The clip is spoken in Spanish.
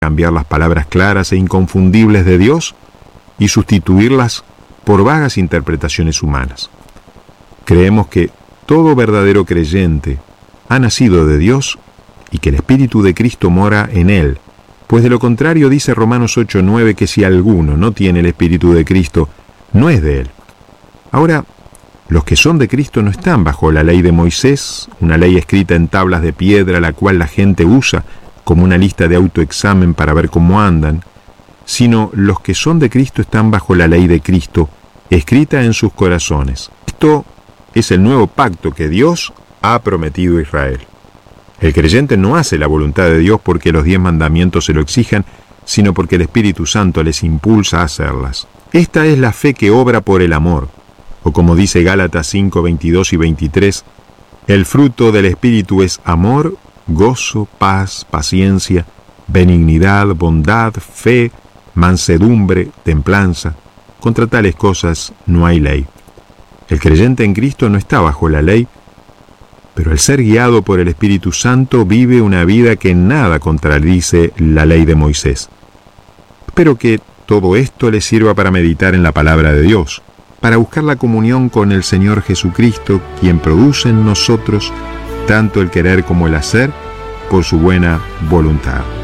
cambiar las palabras claras e inconfundibles de Dios y sustituirlas por vagas interpretaciones humanas. Creemos que todo verdadero creyente ha nacido de Dios y que el Espíritu de Cristo mora en él, pues de lo contrario dice Romanos 8:9 que si alguno no tiene el Espíritu de Cristo, no es de él. Ahora, los que son de Cristo no están bajo la ley de Moisés, una ley escrita en tablas de piedra, la cual la gente usa como una lista de autoexamen para ver cómo andan, sino los que son de Cristo están bajo la ley de Cristo, escrita en sus corazones. Esto es el nuevo pacto que Dios ha prometido a Israel. El creyente no hace la voluntad de Dios porque los 10 mandamientos se lo exijan, sino porque el Espíritu Santo les impulsa a hacerlas. Esta es la fe que obra por el amor, o como dice Gálatas 5:22 y 23, el fruto del Espíritu es amor, gozo, paz, paciencia, benignidad, bondad, fe, mansedumbre, templanza. Contra tales cosas no hay ley. El creyente en Cristo no está bajo la ley, pero al ser guiado por el Espíritu Santo vive una vida que en nada contradice la ley de Moisés. Espero que todo esto le sirva para meditar en la palabra de Dios, para buscar la comunión con el Señor Jesucristo, quien produce en nosotros tanto el querer como el hacer por su buena voluntad.